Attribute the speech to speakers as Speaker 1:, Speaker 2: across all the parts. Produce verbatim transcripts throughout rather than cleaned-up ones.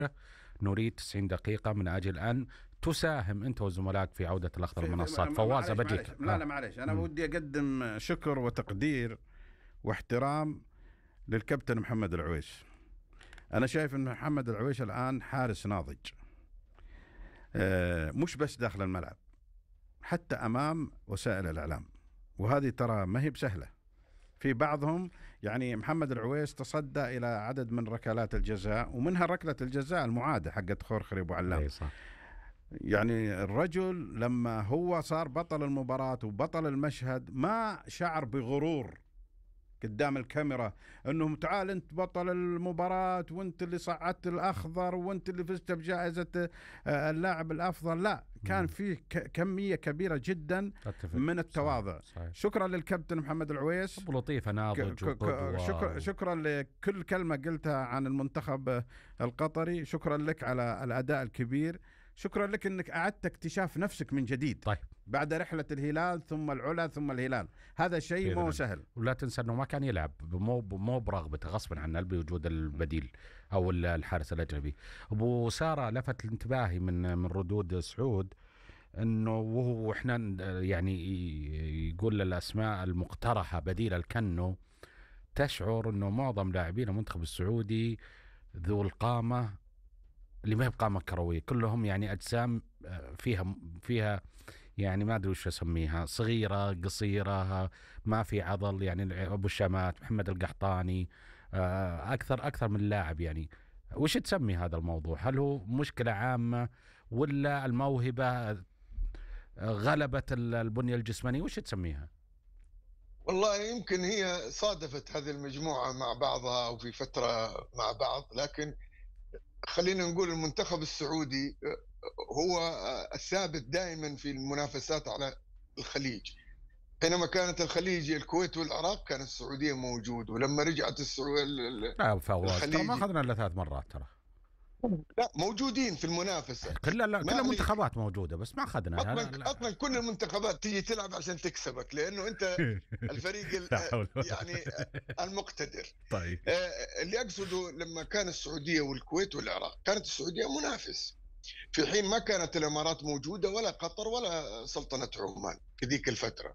Speaker 1: نريد تسعين دقيقة من أجل أن تساهم أنت وزملائك في عودة الأخضر المنصات. فواز أبجيك.
Speaker 2: لا لا معلش، أنا ودي أقدم شكر وتقدير واحترام للكابتن محمد العويش. أنا شايف أن محمد العويش الآن حارس ناضج، مش بس داخل الملعب، حتى أمام وسائل الإعلام، وهذه ترى ما هي بسهلة. في بعضهم يعني محمد العويس تصدى إلى عدد من ركلات الجزاء، ومنها ركلة الجزاء المعادة حقت خورخري أبو علام. يعني الرجل لما هو صار بطل المباراة وبطل المشهد ما شعر بغرور قدام الكاميرا انهم تعال انت بطل المباراة وانت اللي صعدت الاخضر وانت اللي فزت بجائزة اللاعب الافضل. لا، كان فيه كمية كبيرة جدا من التواضع. صحيح. صحيح. شكرا للكابتن محمد العويس،
Speaker 1: ابو لطيفة ناضج.
Speaker 2: شكرا شكرا لكل كلمة قلتها عن المنتخب القطري. شكرا لك على الاداء الكبير. شكرا لك انك اعدت اكتشاف نفسك من جديد.
Speaker 1: طيب.
Speaker 2: بعد رحلة الهلال ثم العلا ثم الهلال، هذا شيء مو سهل.
Speaker 1: ولا تنسى انه ما كان يلعب، مو مو برغبته، غصبا عنه بوجود البديل او الحارس الاجنبي. ابو سارة لفت انتباهي من من ردود سعود انه وهو احنا يعني يقول الاسماء المقترحة بديل الكنو، تشعر انه معظم لاعبين المنتخب السعودي ذو القامة اللي ما هي بقامة كروية، كلهم يعني أجسام فيها فيها يعني ما أدري وش أسميها، صغيرة قصيرة ما في عضل. يعني أبو الشامات، محمد القحطاني، أكثر أكثر من لاعب. يعني وش تسمي هذا الموضوع؟ هل هو مشكلة عامة ولا الموهبة غلبت البنية الجسمانية؟ وش تسميها؟
Speaker 3: والله يمكن هي صادفت هذه المجموعة مع بعضها أو في فترة مع بعض، لكن خلينا نقول المنتخب السعودي هو الثابت دائما في المنافسات على الخليج. حينما كانت الخليج الكويت والعراق كان السعودية موجود، ولما رجعت السعودية
Speaker 1: لا فواز ترى ما أخذنا إلا ثلاث مرات، ترى
Speaker 3: لا موجودين في المنافسة.
Speaker 1: كل لا كل المنتخبات موجودة بس ما أخذنا.
Speaker 3: أصلا أصلا كل المنتخبات تيجي تلعب عشان تكسبك، لأنه أنت الفريق يعني المقتدر.
Speaker 1: طيب.
Speaker 3: اللي أقصده لما كان السعودية والكويت والعراق كانت السعودية منافس، في حين ما كانت الإمارات موجودة ولا قطر ولا سلطنة عمان في ذيك الفترة.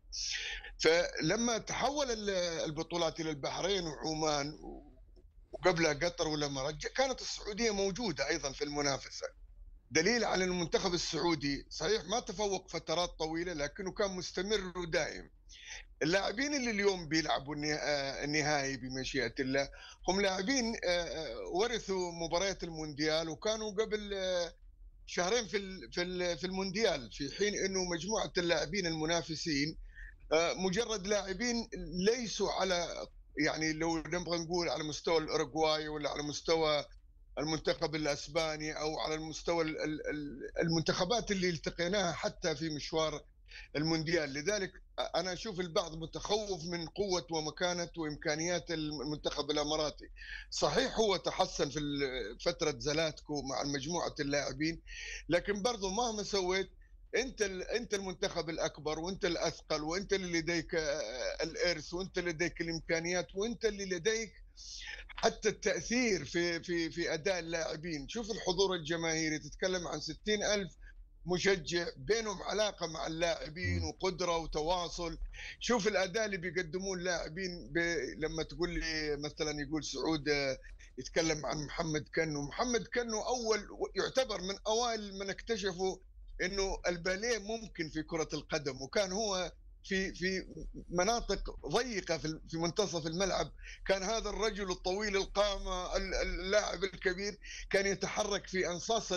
Speaker 3: فلما تحول البطولات إلى البحرين وعمان وقبلها قطر والإمارات كانت السعودية موجودة أيضا في المنافسة، دليل على المنتخب السعودي صحيح ما تفوق فترات طويلة لكنه كان مستمر ودائم. اللاعبين اللي اليوم بيلعبوا النهائي بمشيئة الله هم لاعبين ورثوا مباريات المونديال وكانوا قبل شهرين في في في المونديال، في حين انه مجموعة اللاعبين المنافسين مجرد لاعبين ليسوا على يعني لو نبغى نقول على مستوى الأوروغواي ولا على مستوى المنتخب الأسباني أو على المستوى المنتخبات اللي التقيناها حتى في مشوار المونديال. لذلك أنا أشوف البعض متخوف من قوة ومكانة وإمكانيات المنتخب الإماراتي. صحيح هو تحسن في فترة زلاتكو مع مجموعة اللاعبين، لكن برضو مهما سويت انت انت المنتخب الاكبر وانت الاثقل وانت اللي لديك الارث وانت اللي لديك الامكانيات وانت اللي لديك حتى التاثير في في في اداء اللاعبين. شوف الحضور الجماهيري، تتكلم عن ستين ألف مشجع بينهم علاقه مع اللاعبين وقدره وتواصل. شوف الاداء اللي بيقدمون اللاعبين ب... لما تقول لي مثلا يقول سعود يتكلم عن محمد كنو. محمد كنو اول يعتبر من اوائل من اكتشفوا انه الباليه ممكن في كرة القدم، وكان هو في في مناطق ضيقة في في منتصف الملعب كان هذا الرجل الطويل القامة اللاعب الكبير كان يتحرك في انصاص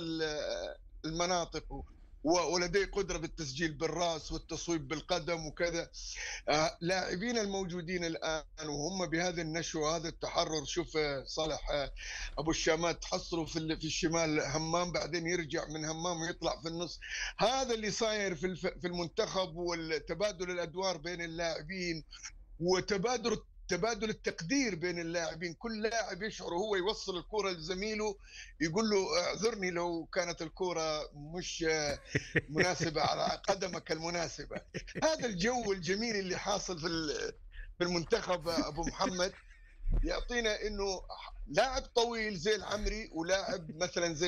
Speaker 3: المناطق ولديه قدرة بالتسجيل بالراس والتصويب بالقدم وكذا. آه لاعبين الموجودين الآن وهم بهذا النشوة وهذا التحرر، شوف صالح آه أبو الشامات تحصلوا في في الشمال همام بعدين يرجع من همام ويطلع في النص. هذا اللي صاير في في المنتخب، والتبادل الأدوار بين اللاعبين وتبادل تبادل التقدير بين اللاعبين. كل لاعب يشعر هو يوصل الكرة لزميله يقول له اعذرني لو كانت الكرة مش مناسبة على قدمك المناسبة. هذا الجو الجميل اللي حاصل في في المنتخب أبو محمد. يعطينا انه لاعب طويل زي العمري ولاعب مثلا زي